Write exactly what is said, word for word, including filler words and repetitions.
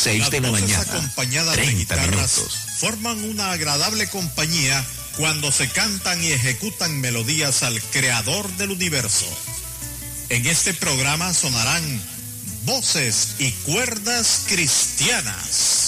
seis de la mañana. Acompañadas de guitarras forman una agradable compañía cuando se cantan y ejecutan melodías al creador del universo. En este programa sonarán voces y cuerdas cristianas.